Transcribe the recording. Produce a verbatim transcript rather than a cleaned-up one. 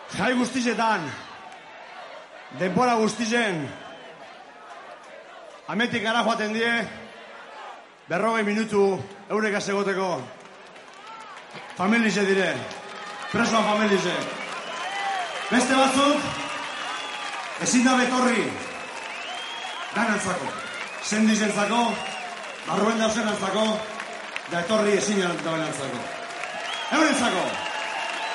Jai guztizetan, denbora guztizen, ametik gara joaten die, berrogei minutu eureka segoteko. Familize dire, presoan familize. Beste batzuk, ezin da betorri, danantzako, sendizentzako, barruen dauzenantzako, da etorri ezin da benantzako. Eurentzako!